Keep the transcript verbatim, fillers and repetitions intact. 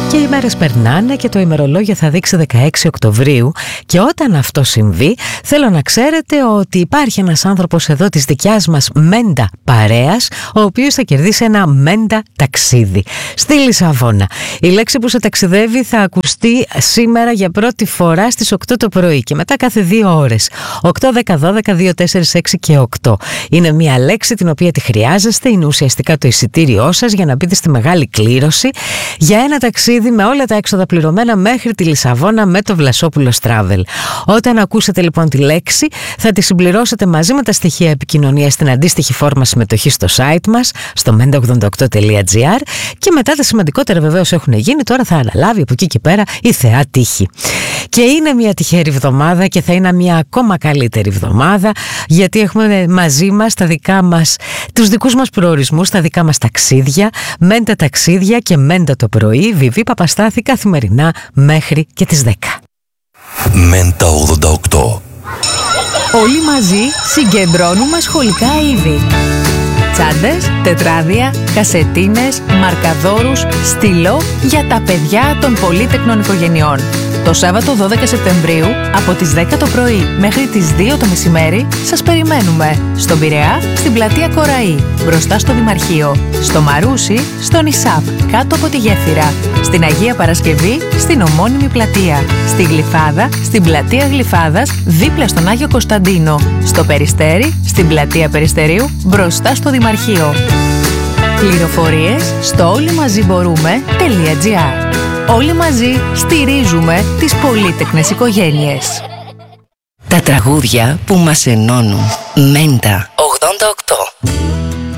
Και οι μέρες περνάνε και το ημερολόγιο θα δείξει δεκαέξι Οκτωβρίου, και όταν αυτό συμβεί θέλω να ξέρετε ότι υπάρχει ένας άνθρωπος εδώ της δικιάς μας μέντα παρέας, ο οποίος θα κερδίσει ένα μέντα ταξίδι στη Λισαβόνα. Η λέξη που σε ταξιδεύει θα ακουστεί σήμερα για πρώτη φορά στις οκτώ το πρωί και μετά κάθε δύο ώρες. οκτώ, δέκα, δώδεκα, δύο, τέσσερα, έξι και οκτώ. Είναι μια λέξη την οποία τη χρειάζεστε, είναι ουσιαστικά το εισιτήριό σας για να μπείτε στη μεγάλη κλήρωση για ένα ταξίδι με όλα τα έξοδα πληρωμένα μέχρι τη Λισαβόνα με το Βλασόπουλος Travel. Όταν ακούσετε λοιπόν τη λέξη θα τη συμπληρώσετε μαζί με τα στοιχεία επικοινωνίας στην αντίστοιχη φόρμα συμμετοχή στο site μας, στο μέντα ογδόντα οκτώ τελεία τζι άρ, και μετά τα σημαντικότερα βεβαίως έχουν γίνει. Τώρα θα αναλάβει από εκεί και πέρα η θεά τύχη. Και είναι μια τυχερή εβδομάδα και θα είναι μια ακόμα καλύτερη εβδομάδα, γιατί έχουμε μαζί μας τα δικά μας, τους δικούς μας προορισμούς, τα δικά μας ταξίδια, μέντα ταξίδια και μέντα το πρωί. Βιβί Παπαστάθη, καθημερινά μέχρι και τις δέκα. Μέντα ογδόντα οκτώ. Όλοι μαζί συγκεντρώνουμε σχολικά είδη. Τσάντες, τετράδια, κασετίνες, μαρκαδόρους, στυλό για τα παιδιά των πολύτεκνων οικογενειών. Το Σάββατο δώδεκα Σεπτεμβρίου από τις δέκα το πρωί μέχρι τις δύο το μεσημέρι σας περιμένουμε στον Πειραιά, στην πλατεία Κοραή, μπροστά στο Δημαρχείο, στο Μαρούσι, στον Ισάπ, κάτω από τη Γέφυρα, στην Αγία Παρασκευή, στην ομώνυμη πλατεία, στη Γλυφάδα, στην πλατεία Γλυφάδας, δίπλα στον Άγιο Κωνσταντίνο, στο Περιστέρι, στην πλατεία Περιστερίου, μπροστά στο Δημαρχείο. Πληροφορίες στο όλοιμαζιμπορούμε.gr. Όλοι μαζί στηρίζουμε τις πολύτεκνες οικογένειες. Τα τραγούδια που μας ενώνουν. Μέντα ογδόντα οκτώ.